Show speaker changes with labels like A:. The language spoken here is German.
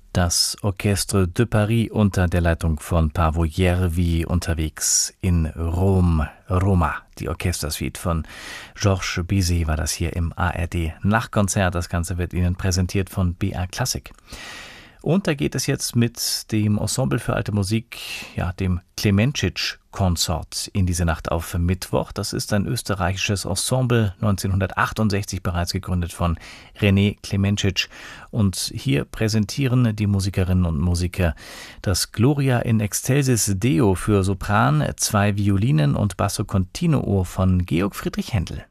A: Das Orchestre de Paris unter der Leitung von Paavo Järvi unterwegs in Rom, Roma. Die Orchestersuite von Georges Bizet war das hier im ARD Nachtkonzert. Das Ganze wird Ihnen präsentiert von BR Classic. Und da geht es jetzt mit dem Ensemble für alte Musik, dem Klemenčić-Konsort in diese Nacht auf Mittwoch. Das ist ein österreichisches Ensemble, 1968 bereits gegründet von René Klemenčić. Und hier präsentieren die Musikerinnen und Musiker das Gloria in Excelsis Deo für Sopran, 2 Violinen und Basso Continuo von Georg Friedrich Händel.